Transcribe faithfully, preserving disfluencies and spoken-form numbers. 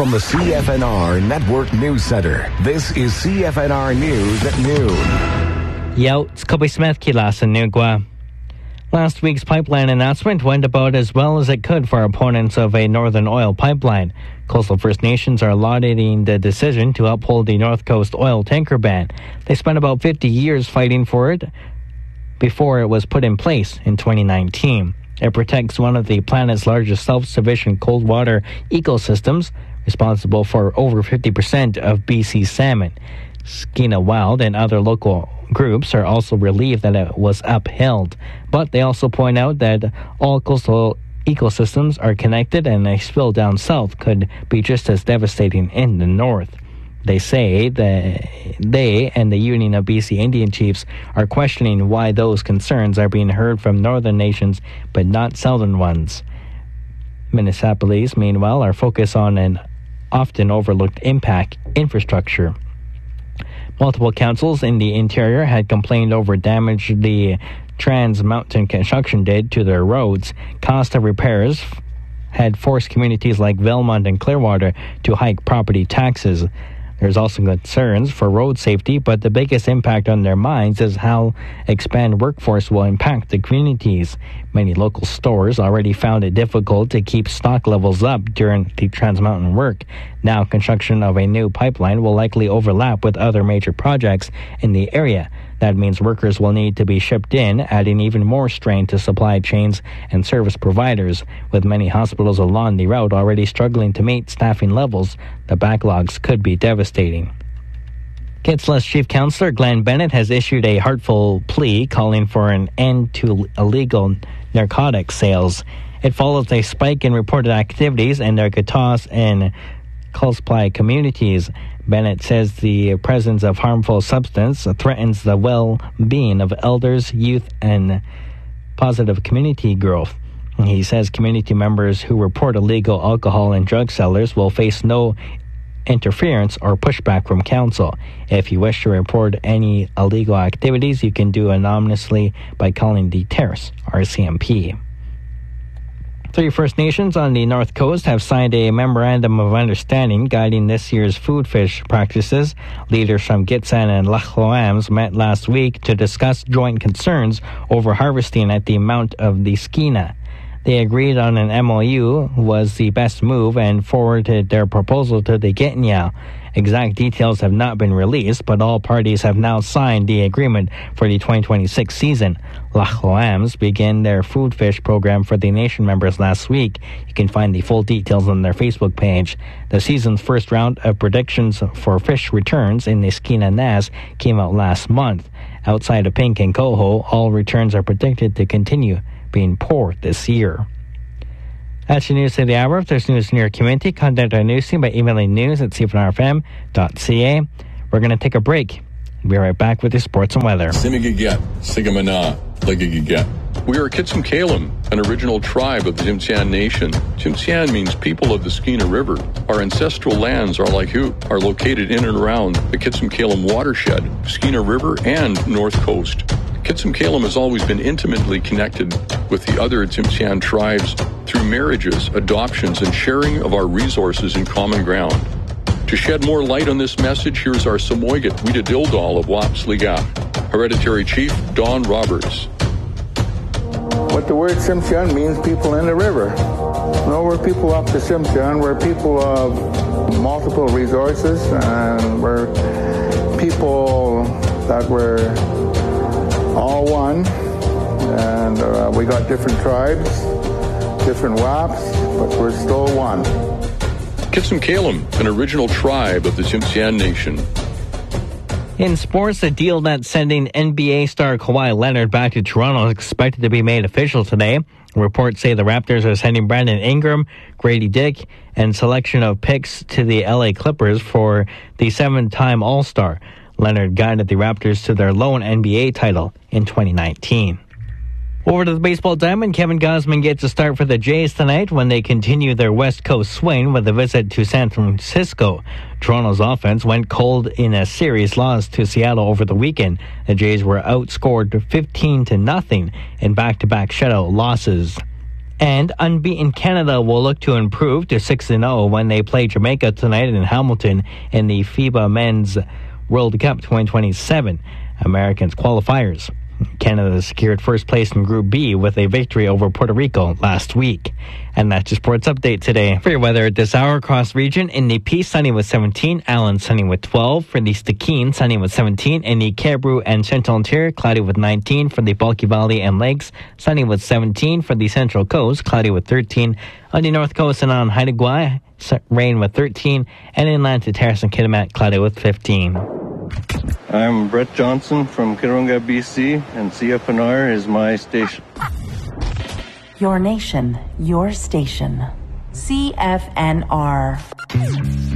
From the C F N R Network News Center, this is C F N R News at noon. Yo, it's Kobe Smith kila sa Nugwa. Last week's pipeline announcement went about as well as it could for opponents of a Northern Oil pipeline. Coastal First Nations are lauding the decision to uphold the North Coast oil tanker ban. They spent about fifty years fighting for it before it was put in place in twenty nineteen. It protects one of the planet's largest self-sufficient cold water ecosystems, responsible for over fifty percent of B C's salmon. Skeena Wild and other local groups are also relieved that it was upheld, but they also point out that all coastal ecosystems are connected and a spill down south could be just as devastating in the north. They say that they and the Union of B C Indian Chiefs are questioning why those concerns are being heard from northern nations but not southern ones. Municipalities, meanwhile, are focused on an often overlooked impact infrastructure. Multiple councils in the interior had complained over damage the Trans Mountain construction did to their roads. Cost of repairs had forced communities like Velmont and Clearwater to hike property taxes. There's also concerns for road safety, but the biggest impact on their minds is how expanded workforce will impact the communities. Many local stores already found it difficult to keep stock levels up during the Trans Mountain work. Now, construction of a new pipeline will likely overlap with other major projects in the area. That means workers will need to be shipped in, adding even more strain to supply chains and service providers. With many hospitals along the route already struggling to meet staffing levels, the backlogs could be devastating. Kitsilah's Chief Counsellor Glenn Bennett has issued a heartfelt plea calling for an end to illegal narcotics sales. It follows a spike in reported activities in narcotics and Culsply communities. Bennett says the presence of harmful substance threatens the well-being of elders, youth, and positive community growth. He says community members who report illegal alcohol and drug sellers will face no interference or pushback from council. If you wish to report any illegal activities, you can do anonymously by calling the Terrace R C M P. Three First Nations on the North Coast have signed a memorandum of understanding guiding this year's food fish practices. Leaders from Gitxsan and Lachloams met last week to discuss joint concerns over harvesting at the mouth of the Skeena. They agreed on an M O U was the best move and forwarded their proposal to the Gitnyao. Exact details have not been released, but all parties have now signed the agreement for the twenty twenty-six season. Lachloams began their food fish program for the nation members last week. You can find the full details on their Facebook page. The season's first round of predictions for fish returns in the Skeena Naz came out last month. Outside of Pink and Coho, all returns are predicted to continue being poor this year. That's your news of the hour. If there's news in your community, contact our news team by emailing news at c f n r f m dot c a. We're going to take a break. We'll be right back with your sports and weather. We are Kitsum Kalim, an original tribe of the Tsimshian Nation. Tsimshian means people of the Skeena River. Our ancestral lands are like who are located in and around the Kitsum Kalim watershed, Skeena River, and North Coast. Kitsum Kalim has always been intimately connected with the other Tsimshian tribes through marriages, adoptions, and sharing of our resources and common ground. To shed more light on this message, here's our Samoygat Wida Dildal of Wapsliga, Hereditary Chief Don Roberts. What the word Tsimshian means, people in the river. No, we're people up the Tsimshian. We're people of multiple resources, and we're people that we're all one, and uh, we got different tribes, different W A Ps, but we're still one. Kitsum Kalim, an original tribe of the Tsimshian Nation. In sports, the deal that's sending N B A star Kawhi Leonard back to Toronto is expected to be made official today. Reports say the Raptors are sending Brandon Ingram, Grady Dick, and selection of picks to the L A Clippers for the seven-time All-Star. Leonard guided the Raptors to their lone N B A title in twenty nineteen. Over to the baseball diamond, Kevin Gausman gets a start for the Jays tonight when they continue their West Coast swing with a visit to San Francisco. Toronto's offense went cold in a series loss to Seattle over the weekend. The Jays were outscored fifteen to nothing in back-to-back shutout losses. And unbeaten Canada will look to improve to six and oh when they play Jamaica tonight in Hamilton in the FIBA Men's World Cup twenty twenty-seven Americans qualifiers. Canada secured first place in Group B with a victory over Puerto Rico last week. And that's your sports update today. For your weather at this hour across region, in the Peace, sunny with seventeen, Allen, sunny with twelve. For the Stikine, sunny with seventeen. In the Caribou and Central Interior, cloudy with nineteen. For the Bulky Valley and Lakes, sunny with seventeen. For the Central Coast, cloudy with thirteen. On the North Coast and on Haida Gwaii, rain with thirteen. And inland to Terrace and Kitimat, cloudy with fifteen. I'm Brett Johnson from Kirunga, B C, and C F N R is my station. Your nation, your station. C F N R.